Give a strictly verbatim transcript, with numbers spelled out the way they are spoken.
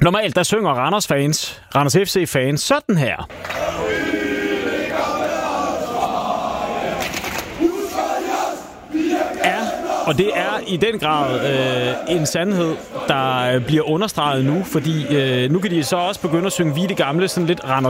Normalt der synger Randers fans, Randers F C fans sådan her. Og det er i den grad øh, en sandhed, der bliver understreget nu, fordi øh, nu kan de så også begynde at synge Vide Gamle, sådan lidt Randers